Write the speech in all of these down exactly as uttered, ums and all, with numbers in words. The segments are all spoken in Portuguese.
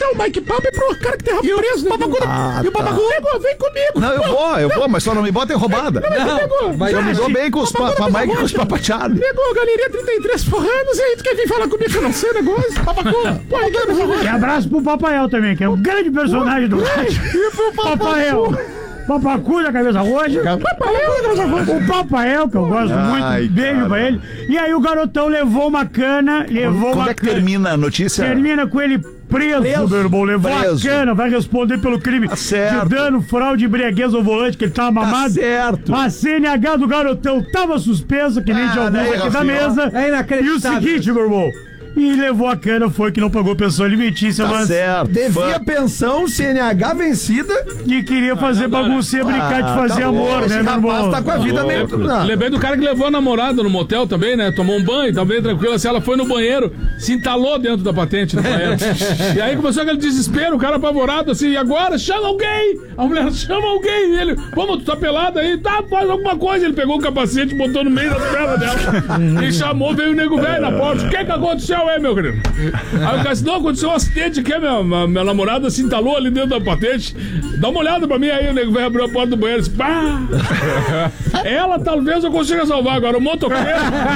dar o Mike Palmer pro cara que tem rabo preso, né? Ah, E o Babacu tá. pegou, vem comigo. Não, eu vou, eu vou, mas só não me bota em roubada. Não, pegou. vai- Eu me dou bem com os Babacu papamai e pegou, com os papachado. Pegou, galeria trinta e três forranos, e aí tu quer vir falar comigo que eu não sei negócio? Babacu, pô, aí quer me falar. E abraço pro Papael também, que é um grande personagem do rádio. E pro Papael. Papacu da cabeça roxa. O Papael, que eu gosto Ai, muito, beijo cara. pra ele. E aí o garotão levou uma cana, levou Quando uma é que cana. termina a notícia? Termina com ele preso, meu irmão. Levou Preso. a cana, vai responder pelo crime Tá certo. de dano, fraude, embriaguez ao volante, que ele tava mamado. certo. A C N H do garotão tava suspensa, que nem Ah, de alguns daí, aqui da Rafinha, mesa. é inacreditável. E o seguinte, meu irmão. E levou a cana, foi que não pagou pensão alimentícia, Tá mas. certo. Devia Fã- pensão, C N H vencida. E queria fazer bagunça e brincar de fazer tá amor, bom, né, esse meu irmão? rapaz tá com a vida meio... Não. Lembrei do cara que levou a namorada no motel também, né? Tomou um banho, tá bem tranquilo. Assim, ela foi no banheiro, se entalou dentro da patente do banheiro. E aí começou aquele desespero, o cara apavorado, assim, e agora? Chama alguém! A mulher, chama alguém! E ele, vamos, tu tá pelado aí? Tá, faz alguma coisa. Ele pegou o capacete, botou no meio das pernas dela. E chamou, veio o nego velho na porta. O que que aconteceu aí, meu querido? Aí o cara disse, não, aconteceu um acidente aqui, minha, minha, minha namorada se entalou ali dentro da patente. Dá uma olhada pra mim aí, o nego velho abriu a porta do banheiro e disse, pá! Ela talvez eu consiga salvar, agora o motoqueiro.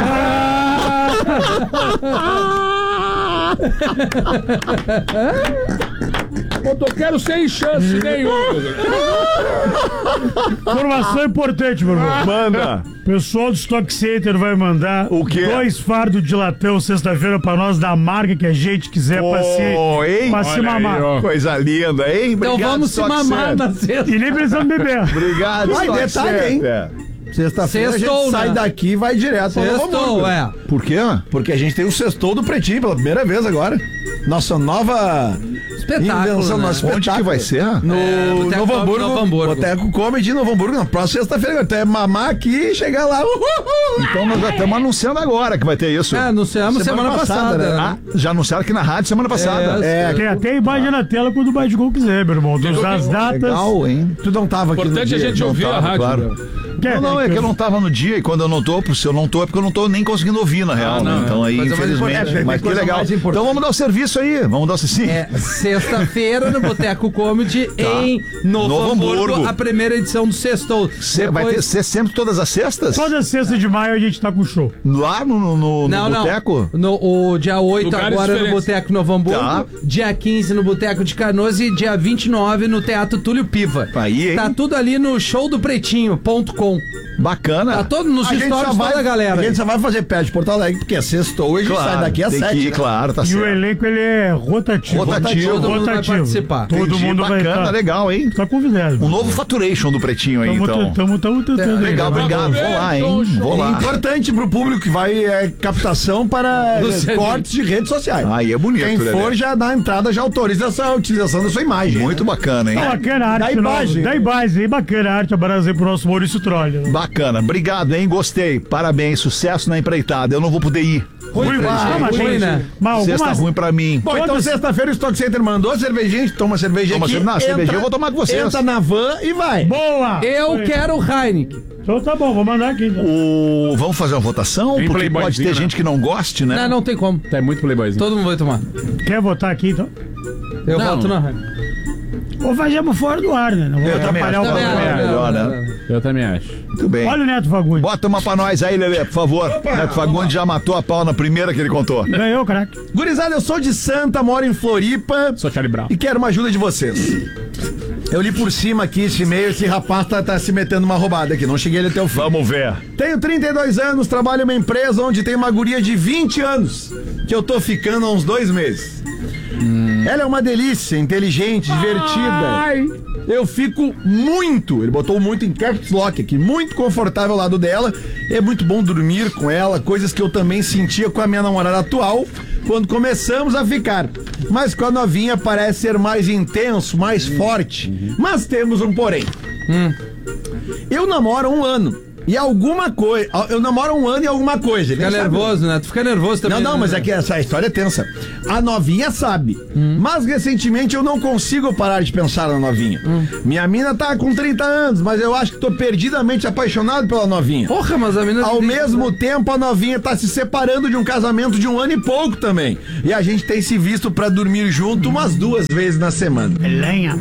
Motoqueiro sem chance nenhuma. Informação importante, meu irmão. Manda. O pessoal do Stock Center vai mandar O quê? dois fardos de latão sexta-feira pra nós da marca que a gente quiser pra se, Oh, hein? pra se Olha aí, mamar. ó. Coisa linda, hein? Então Obrigado, vamos se Stock mamar Center. na sexta. E nem precisamos beber. Obrigado, Ai, Stock detalhe, hein? Center. Sexta-feira a gente Sextou, sai né? daqui e vai direto pro Novo Sextou, Hamburgo. é. Por quê? Porque a gente tem o sextou do Pretinho pela primeira vez agora. Nossa nova Espetáculo, invenção, né? nosso Onde que espetáculo. vai ser? No É, Boteco Novo Comedy Hamburgo. Novo Hamburgo. Boteco Comedy Novo Hamburgo. Na próxima sexta-feira. Até mamar aqui e chegar lá. Uhul. Então nós já estamos anunciando agora que vai ter isso. É, anunciamos semana, Semana passada, passada, né? Ah, já anunciaram aqui na rádio semana passada. É, Tem até imagem na tela quando o Bate Gol quiser, meu irmão. Dos, as datas. Legal, hein? tu não tava aqui no Importante dia. a gente não ouvir a tava, rádio. claro. né? Quer- Não, não, é que eu não tava no dia e quando eu não tô, se eu não tô é porque eu não tô nem conseguindo ouvir, na real, né? não, Então aí, coisa mais infelizmente, importante, mas tem que coisa legal. mais importante. Então vamos dar o serviço aí, vamos dar o sim. É, sexta-feira no Boteco Comedy em Novo, Novo Hamburgo, Hamburgo. a primeira edição do Sextou. Cê- Vai ter ser sempre todas as sextas? Toda sexta de maio a gente tá com show. Lá no, no, no, Não, no não. boteco? No, o dia oito Lugares agora no diferentes. Boteco Novo Hamburgo, Tá. dia quinze no Boteco de Canoas e dia vinte e nove no Teatro Túlio Piva. Aí, hein? Tá tudo ali no show do pretinho ponto com. Bacana. Tá todo nos A gente, só stories vai, toda a galera. a gente só vai fazer pé de Porto Alegre, porque é sextou e a gente Claro, sai daqui às tem sete. que ir, né? claro, tá E o certo. elenco ele é rotativo. Rotativo. Todo mundo vai Rotativo. participar. Todo Entendi, mundo vai bacana, estar. legal, hein? Tá convidado. Um novo Faturation do Pretinho aí, Tamo então. tentando, tamo tentando. aí, Legal, né? obrigado. Vou lá, hein? Vou É lá. importante pro público que vai é, captação para Do é, C D. cortes de redes sociais. Aí é bonito, Quem Lelê. for já dá a entrada, já autoriza essa utilização da sua imagem. Muito bacana, hein? Tá bacana a arte. Da nova. imagem. Da imagem, hein? Bacana a arte. Abraço aí pro nosso Maurício Trolli. né? Bacana, obrigado, hein? Gostei. Parabéns, sucesso na empreitada. Eu não vou poder ir. Ruim, pra ah, mas gente. tem- Ruim, né? Mas Sexta algumas... ruim pra mim. Bom, então Todas- sexta-feira o Stock Center mandou cervejinha, a gente toma cerveja Toma aqui. cerve- não, cervejinha eu vou tomar com vocês. Entra na van e vai. Boa! Eu Foi. quero Heineken. Então tá bom, vou mandar aqui. Então. O... Vamos fazer uma votação? Tem Porque pode playboyzinho, ter né? gente que não goste, né? Não, não tem como. Tá muito playboyzinho. Todo mundo vai tomar. Quer votar aqui, então? Eu Não. voto na Heineken. Ou fazemos fora do ar, né? Não vou Eu também atrapalhar o acho. Também programa. acho. melhor, né? Eu também acho. Muito bem. Olha o Neto Fagundes. Bota uma pra nós aí, Lelê, por favor. Neto Fagundes já matou a pau na primeira que ele contou. Ganhou, craque. Gurizada, eu sou de Santa, moro em Floripa Sou Charlie Brown. e quero uma ajuda de vocês. Eu li por cima aqui esse e-mail, esse rapaz tá, tá se metendo uma roubada aqui, não cheguei ele até o fim. Vamos ver. Tenho trinta e dois anos, trabalho em uma empresa onde tem uma guria de vinte anos, que eu tô ficando há uns dois meses. Ela é uma delícia, inteligente, divertida. Eu fico muito, ele botou muito em caps lock aqui, muito confortável ao lado dela. É muito bom dormir com ela, coisas que eu também sentia com a minha namorada atual quando começamos a ficar. Mas com a novinha parece ser mais intenso, mais forte. Mas temos um porém. Eu namoro há um ano e alguma coisa. Eu namoro um ano e alguma coisa. Fica nervoso, né? Tu fica nervoso também. Não, não, né? mas é que essa história é tensa. A novinha sabe. Hum. Mas recentemente eu não consigo parar de pensar na novinha. Hum. Minha mina tá com trinta anos, mas eu acho que tô perdidamente apaixonado pela novinha. Porra, mas a mina... Ao mesmo tempo, a novinha tá se separando de um casamento de um ano e pouco também. E a gente tem se visto pra dormir junto umas duas vezes na semana. Lenha.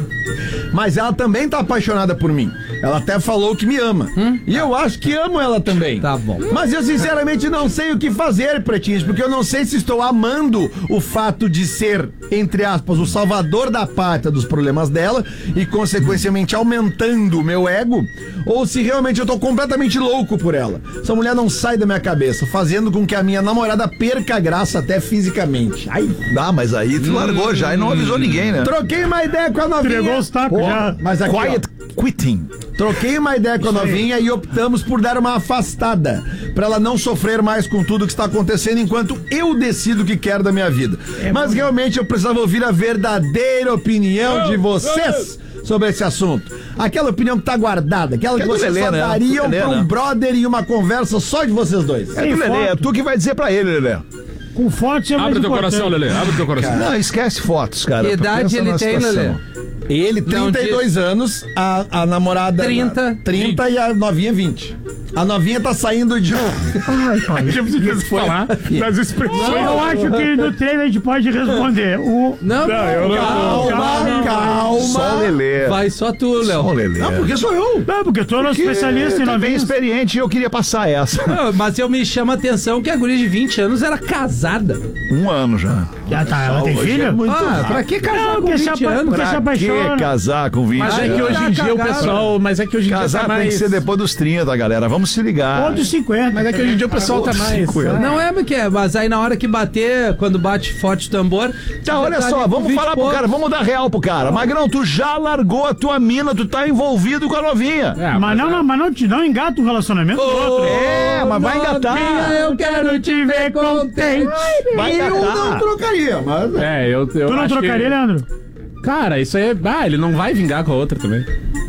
Mas ela também tá apaixonada por mim. Ela até falou que me ama. Hum? E eu acho que amo ela também. Tá bom. Mas eu sinceramente não sei o que fazer, pretinhos, porque eu não sei se estou amando o fato de ser, entre aspas, o salvador da pátria dos problemas dela e, consequentemente, aumentando o meu ego, ou se realmente eu tô completamente louco por ela. Essa mulher não sai da minha cabeça, fazendo com que a minha namorada perca a graça até fisicamente. Ai. Ah, mas aí tu largou já e não avisou ninguém, né? Troquei uma ideia com a novinha. Entregou os tacos já. Mas aqui, Quiet ó, quitting. Troquei uma ideia com a novinha e optamos por dar uma afastada, pra ela não sofrer mais com tudo que está acontecendo enquanto eu decido o que quero da minha vida. É Mas bom. Realmente eu precisava ouvir a verdadeira opinião de vocês sobre esse assunto. Aquela opinião que tá guardada, aquela que, que vocês Lelê, só né? dariam Lelê, pra um né? brother e uma conversa só de vocês dois. É do Lelê, é tu que vai dizer pra ele, Lelê. Com fotos é mais Abre teu coração, Lelê, abre teu coração. Cara, não, esquece fotos, cara. Que idade ele tem, Lelê? Ele, trinta e dois anos, a, a namorada... trinta. trinta e a novinha, vinte. A novinha tá saindo de... Ai, pai. Eu preciso falar das expressões. Eu acho que no treino a gente pode responder. O... Não, não, eu não. Calma, calma. calma. Só o Lelê. Vai só tu, Léo. Só o Lelê. Não, porque sou eu. Não, porque tu é um especialista em novinhos. Bem novinhos. experiente e eu queria passar essa. Não, mas eu me chamo a atenção que a guria de vinte anos era casada. Um ano já. Já tá, ela tem filho? Ah, pra que casar Não, com porque se vinte apa- anos? porque se Pra apaixona. que casar com vinte Mas é que anos? hoje em dia o pessoal. Mas é que hoje em dia Casar tá tem mais. que ser depois dos trinta, galera. Vamos se ligar. Ou dos cinquenta. Mas é que hoje em dia o pessoal tá mais. Não é, porque é, mas aí na hora que bater, quando bate forte o tambor. Tá, olha só, vamos falar pro cara, vamos dar real pro cara. Magrão, tu já largou a tua mina, tu tá envolvido com a novinha. É, Mas não, não, mas não te não engata o relacionamento do outro. É, mas vai engatar. Eu quero te ver contente. Vai Eu não engatar. trocaria, mas... É, eu, eu Tu não acho trocaria, que... Leandro? Cara, isso aí é. Ah, ele não vai vingar com a outra também.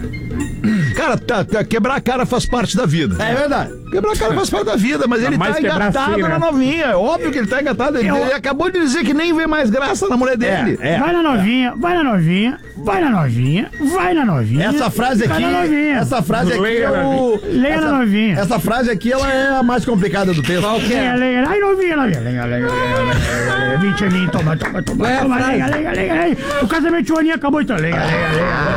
Cara, tá, tá, quebrar a cara faz parte da vida. É verdade. Quebrar a cara faz parte da vida, mas ele mais tá quebrar engatado assim, né? na novinha. É óbvio que ele tá engatado. Ele, Eu- ele acabou de dizer que nem vê mais graça na mulher dele. É. Vai na novinha, vai na novinha, vai na novinha, vai na novinha. Essa frase aqui, Vai na novinha. essa frase aqui Leia é na o... Leia essa, na novinha. Essa frase aqui, ela é a mais complicada do texto. Qual que Lenha, é? lenha, ai novinha, novinha, lenha, lenha, lenha, lenha, lenha, vinte aninhos, toma, toma, toma, Vai, toma, frase. lenha, lenha, lenha, lenha. O casamento de um aninho acabou, então, lenha, lenha,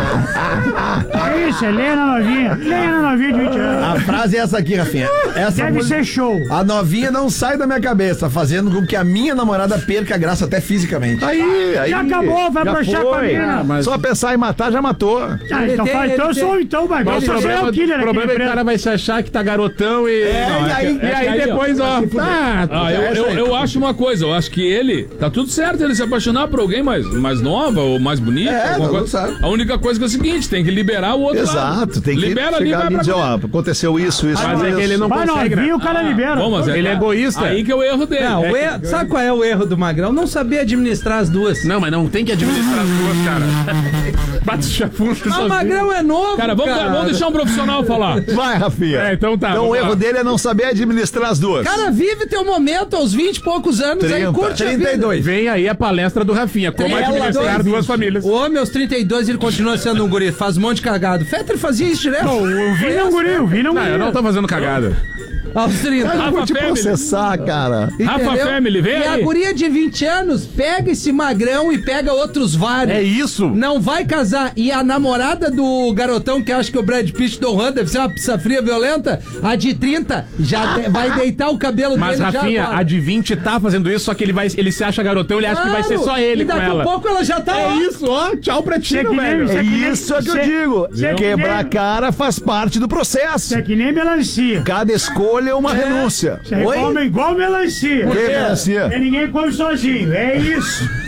lenha. É isso, é lenha na novinha, lenha na novinha de vinte anos. A frase é essa aqui, Rafinha. Essa Deve ser show. A novinha não sai da minha cabeça, fazendo com que a minha namorada perca a graça até fisicamente. Aí, aí. Já acabou, vai já broxar foi. com a mina. Ah, mas- Só pensar em matar, já matou. Ah, Ele então tem- fala, ele então eu tem- sou, então, vai, Mas vai, o você problema, é o killer o problema é aqui que o cara vai se achar que tá garotão e. É, Não, e aí- e aí, aí, ó, depois, ó. Ah, Ah, eu, eu, eu acho uma coisa, eu acho que ele, tá tudo certo ele se apaixonar por alguém mais, mais nova ou mais bonita. É, alguma tá coisa. tudo certo. A única coisa que é o seguinte, tem que liberar o outro lado. Exato, tem que Libera ali, chegar vai ali e pra dizer, ó, frente. aconteceu isso, isso, Mas é isso. que ele não Vai consegue. novinho, Né? o cara libera. Bom, mas Ele é egoísta. Aí que é o erro dele. Não, o erro, sabe qual é o erro do Magrão? Não saber administrar as duas. Não, mas não tem que administrar as duas, cara. Bate chafundo Mas o Magrão é novo, Cara, vamos, cara. vamos deixar um profissional falar. Vai, Rafinha. É, então tá, Então o vamos erro lá. dele é não saber administrar as duas. Cara, vive teu momento aos vinte e poucos anos, aí trinta, curte a trinta e vida. dois. Vem aí a palestra do Rafinha. Como Ela administrar dois, duas famílias. O homem aos trinta e dois, ele continua sendo um guri, faz um monte de cagado. Fetter fazia isso direto. Não, o Vini é um guri, o Vini é um Não, guri. eu não tô fazendo cagada. Aos trinta. Eu vou Rafa te Family. processar, cara. Rafa Entendeu? Family, vem E aí. a guria de vinte anos pega esse magrão e pega outros vários. É isso. Não vai casar. E a namorada do garotão, que acha que o Brad Pitt do Han deve ser uma pizza fria violenta, a de trinta, já de- vai deitar o cabelo Mas, dele Rafinha, já agora. a de vinte tá fazendo isso, só que ele, vai, ele se acha garotão, ele acha que vai ser só ele e com daqui ela. a pouco ela já tá É lá. isso, ó. Tchau pra ti, Isso é meu que nem- velho. isso É é que nem- isso é que eu Cê- digo. cê- Quebrar a nem- cara faz parte do processo. Isso é que nem melancia. Cada escolha é uma renúncia. Isso é igual, igual melancia. Que melancia? E ninguém come sozinho, é isso.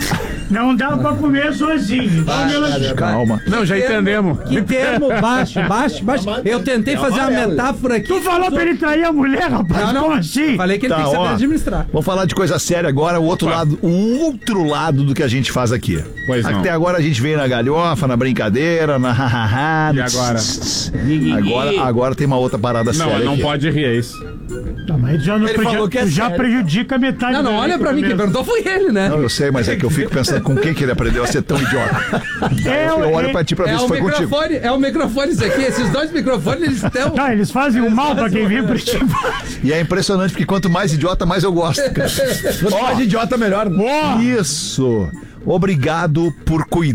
Não dá pra comer sozinho. Então, ela- Calma. Não, já entendemos. Que termo baixo, baixo, baixo. Eu tentei fazer uma metáfora aqui. Tu falou pra ele trair a mulher, rapaz? Não, não. Como assim? Falei que ele Tá, tem que saber ó. administrar. Vamos falar de coisa séria agora, o outro lado, o outro lado do que a gente faz aqui. Pois não. Até agora a gente veio na galhofa, na brincadeira, na hahaha. E agora? Agora, agagora tem uma outra parada Não, séria não aqui. pode rir, é isso. Tá, mas já, não Ele preju- falou que é tu já sério. prejudica metade Não, não, da olha pra mim, quem cabeça. perguntou foi ele, né? Não, eu sei, mas é que eu fico pensando com quem que ele aprendeu a ser tão idiota. É, Eu olho é- pra ti pra ver É se o foi contigo. microfone, é o microfone isso aqui. Esses dois microfones, eles estão... Tá, eles fazem o mal pra quem vem pra ti. E é impressionante, porque quanto mais idiota, mais eu gosto. cara. Quanto mais idiota, melhor. Isso! Obrigado por cuidar.